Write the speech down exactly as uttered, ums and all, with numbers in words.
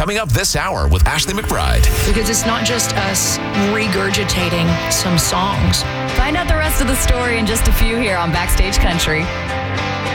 coming up this hour with Ashley McBride. Because it's not just us regurgitating some songs. Find out the rest of the story in just a few here on Backstage Country.